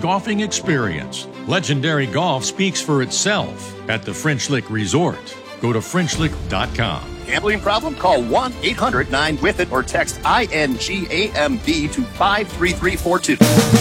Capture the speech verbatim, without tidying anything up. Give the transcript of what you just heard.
golfing experience. Legendary golf speaks for itself at the French Lick Resort. Go to French Lick dot com. Gambling problem? Call one eight hundred nine with it or text I N G A M B to five three three four two.